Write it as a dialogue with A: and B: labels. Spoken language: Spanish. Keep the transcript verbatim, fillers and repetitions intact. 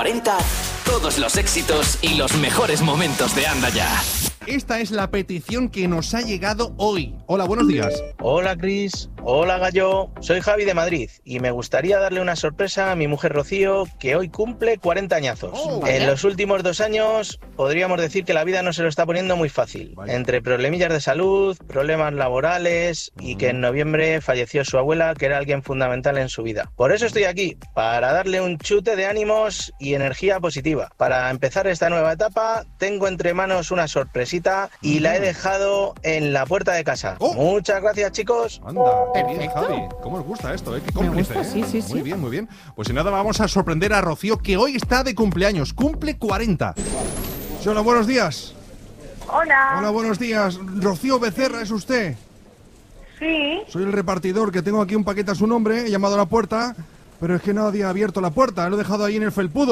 A: cuarenta, todos los éxitos y los mejores momentos de Anda Ya.
B: Esta es la petición que nos ha llegado hoy. Hola, buenos días.
C: Hola, Cris. Hola, Gallo. Soy Javi de Madrid y me gustaría darle una sorpresa a mi mujer Rocío, que hoy cumple cuarenta añazos.
B: Oh,
C: en los últimos dos años podríamos decir que la vida no se lo está poniendo muy fácil.
B: Vaya.
C: Entre problemillas de salud, problemas laborales y que en noviembre falleció su abuela, que era alguien fundamental en su vida. Por eso estoy aquí, para darle un chute de ánimos y energía positiva. Para empezar esta nueva etapa, tengo entre manos una sorpresita y la he dejado en la puerta de casa.
B: Oh.
C: Muchas gracias, chicos.
B: Anda, qué bien,
D: Perfecto.
B: Javi. ¿Cómo os gusta esto, eh? Qué
D: Me
B: cómplice,
D: gusta,
B: ¿eh?
D: sí, sí,
B: Muy
D: sí.
B: bien, muy bien. Pues sin nada, vamos a sorprender a Rocío, que hoy está de cumpleaños. Cumple cuarenta. Sí, hola, buenos días.
E: Hola.
B: Hola, buenos días. Rocío Becerra, ¿es usted?
E: Sí.
B: Soy el repartidor, que tengo aquí un paquete a su nombre. He llamado a la puerta, pero es que nadie ha abierto la puerta. Lo he dejado ahí en el felpudo.